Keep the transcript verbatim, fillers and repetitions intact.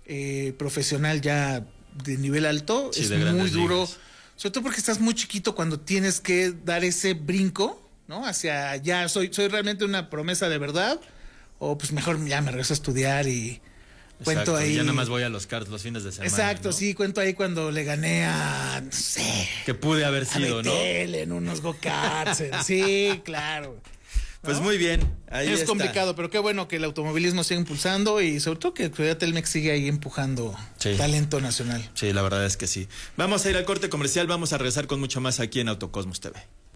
eh, profesional ya de nivel alto, Sí, es de muy duro, ligas. sobre todo porque estás muy chiquito cuando tienes que dar ese brinco, ¿no? Hacia ya soy, soy realmente una promesa de verdad, o pues mejor ya me regreso a estudiar y cuento Exacto, ahí. ya nada más voy a los karts los fines de semana. Exacto, ¿no? sí, cuento ahí cuando le gané a, no sé, Que pude haber sido, a ¿no? Betel en unos go-karts. en- Sí, claro. Pues ¿no? muy bien, ahí Es está. complicado, pero qué bueno que el automovilismo siga impulsando y sobre todo que todavía Telmex sigue ahí empujando Sí. talento nacional. Sí, la verdad es que sí. Vamos a ir al corte comercial, vamos a regresar con mucho más aquí en Autocosmos T V.